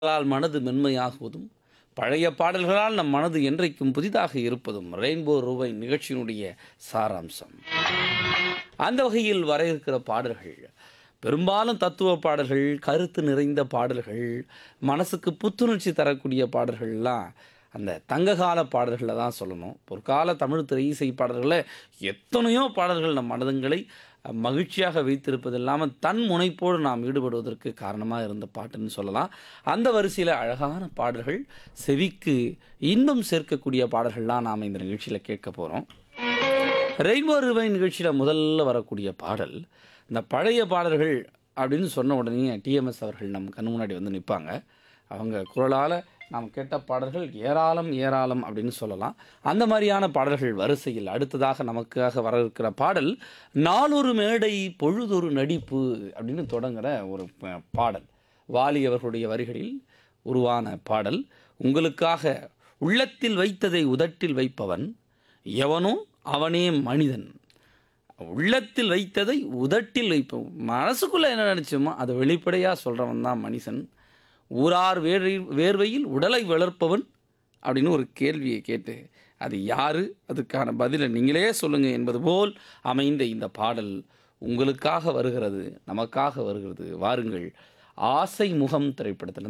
பாடல்களால் மனது மென்மையாகுவதும், பழைய பாடல்களால் நம் மனது என்றைக்கும் புதிதாக இருப்பதும் ரெயின்போ ரூவை நிகழ்ச்சியினுடைய சாராம்சம். அந்த வகையில் வர இருக்கிற பாடல்கள் பெரும்பாலும் தத்துவ பாடல்கள், கருத்து நிறைந்த பாடல்கள், மனசுக்கு புத்துணர்ச்சி தரக்கூடிய பாடல்கள்லாம் அந்த தங்ககால பாடல்களை தான் சொல்லணும். பொற்கால தமிழ் திரை இசை பாடல்களில் எத்தனையோ பாடல்கள் நம் மனதுங்களை மகிழ்ச்சியாக வைத்திருப்பது இல்லாமல் தன் முனைப்போடு நாம் ஈடுபடுவதற்கு காரணமாக இருந்த பாட்டுன்னு சொல்லலாம். அந்த வரிசையில் அழகான பாடல்கள், செவிக்கு இன்பம் சேர்க்கக்கூடிய பாடல்கள்லாம் நாம் இந்த நிகழ்ச்சியில் கேட்க போகிறோம். ரெயின்போ ரிவை நிகழ்ச்சியில் முதல்ல வரக்கூடிய பாடல், இந்த பழைய பாடல்கள் அப்படின்னு சொன்ன உடனே டிஎம்எஸ் அவர்கள் நம்ம கண் முன்னாடி வந்து நிற்பாங்க. அவங்க குரலால் நாம் கேட்ட பாடல்கள் ஏராளம் ஏராளம் அப்படின்னு சொல்லலாம். அந்த மாதிரியான பாடல்கள் வரிசையில் அடுத்ததாக நமக்காக வர இருக்கிற பாடல், நாளொரு மேடை பொழுதொரு நடிப்பு அப்படின்னு தொடங்குகிற ஒரு பாடல். வாலி அவர்களுடைய வரிகளில் உருவான பாடல். உங்களுக்காக உள்ளத்தில் வைத்ததை உதட்டில் வைப்பவன் எவனோ அவனே மனிதன். உள்ளத்தில் வைத்ததை உதட்டில் வைப்பவன், மனசுக்குள்ளே என்ன நினச்சோமோ அதை வெளிப்படையாக சொல்கிறவன் தான் மனுஷன். ஊரார் வேர்வையில் உடலை வளர்ப்பவன் அப்படின்னு ஒரு கேள்வியை கேட்டு அது யார், அதுக்கான பதிலை நீங்களே சொல்லுங்கள் என்பது போல் அமைந்த இந்த பாடல் உங்களுக்காக வருகிறது, நமக்காக வருகிறது. வாருங்கள், ஆசை முகம் திரைப்படத்தில்